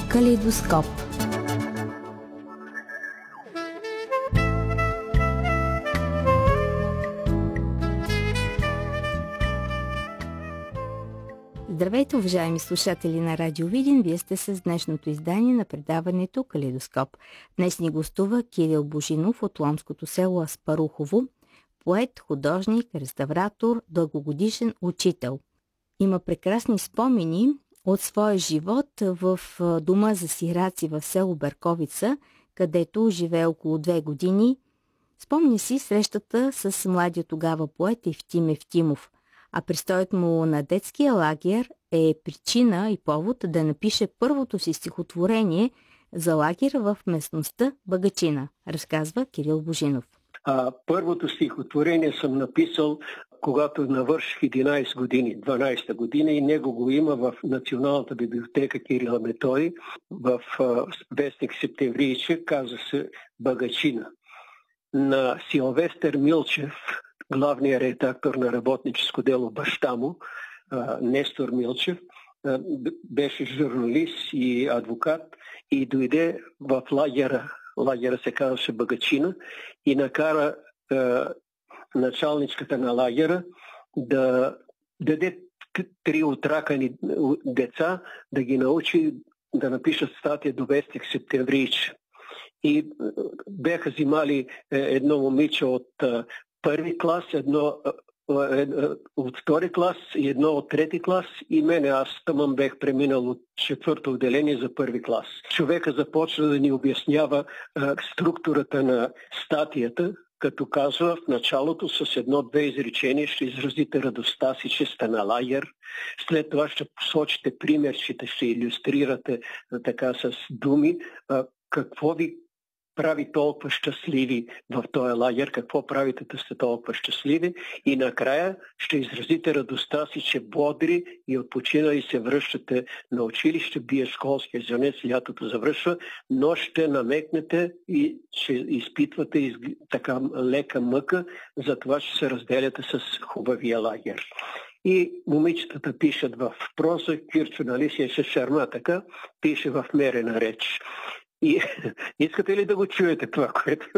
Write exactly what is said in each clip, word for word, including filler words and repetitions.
Калейдоскоп. Здравейте, уважаеми слушатели на Радио Видин! Вие сте с днешното издание на предаването Калейдоскоп. Днес ни гостува Кирил Божинов от ломското село Аспарухово, поет, художник, реставратор, дългогодишен учител. Има прекрасни спомени от своя живот в дома за сираци в село Берковица, където живее около две години. Спомня си срещата с младия тогава поет Евтим Евтимов, а престоят му на детския лагер е причина и повод да напише първото си стихотворение за лагер в местността Багачина, разказва Кирил Божинов. А, първото стихотворение съм написал, когато навърших единайсет години, дванайсета година, и него го има в Националната библиотека Кирила Методий, в а, вестник Септемврийче, казва се Багачина. На Силвестър Милчев, главният редактор на Работническо дело, баща му, а, Нестор Милчев, а, беше журналист и адвокат и дойде в лагера, лагера се казваше Багачина, и накара а, началничката на лагера да даде три отракани деца, да ги научи да напишат статия до вестник Септемврийче. И бяха взимали едно момиче от първи клас, едно от втори клас и едно от трети клас, и мене, аз тъмън бех преминал от четвърто отделение за първи клас. Човека започна да ни обяснява а, структурата на статията, като казва в началото с едно-две изречения ще изразите радостта си, че сте на лагер. След това ще посочите примерчите, ще илюстрирате а, така с думи а, какво ви прави толкова щастливи в този лагер, какво правите да сте толкова щастливи, и накрая ще изразите радостта си, че бодри и отпочинали се връщате на училище, бие школския зонец, лятото завършва, но ще намекнете и ще изпитвате из... така лека мъка, за това ще се разделяте с хубавия лагер. И момичетата пишат в проза, Кирчо Налисия се шарма така, пише в мерена реч. И искате ли да го чуете това, което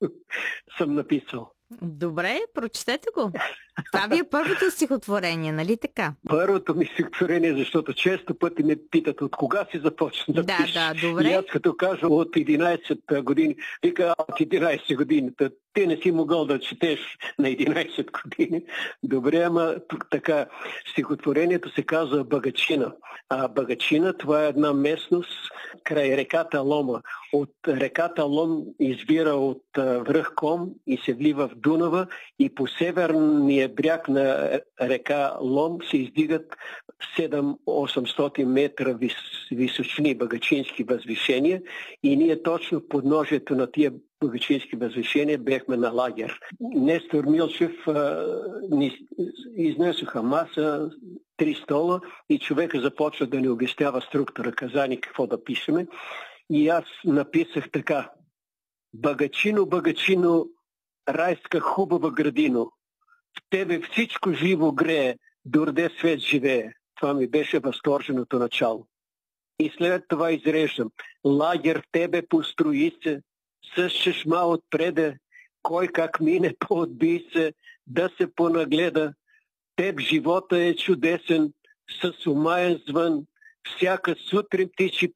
съм написал? Добре, прочетете го. Това ви е първото стихотворение, нали така? Първото ми стихотворение, защото често пъти ме питат от кога си започна да, да пиша. Да, добре. И аз като кажа от единайсет години, вика от единайсет години, ти не си могъл да четеш на единайсет години. Добре, ама така, стихотворението се казва Багачина. А Багачина, това е една местност край реката Лома. От реката Лом избира от връх Ком и се влива в Дунава, и по северния бряг на река Лом се издигат седем-осемстотин метра вис, височини багачински възвишения, и ние точно в подножието на тия багачински възвишения бехме на лагер. Нестор Милчев а, ни изнесоха маса, три стола, и човека започва да ни обяснява структура, казани какво да пишеме. И аз написах така: Багачино, Багачино, райска хубава градино, в тебе всичко живо грее, дорде свет живее. Това ми беше възторженото начало. И след това изреждам: лагер в тебе построи се, с чешма отпреде, кой как мине поотби се, да се понагледа. Теб живота е чудесен, с умаен звън, всяка сутрин птичи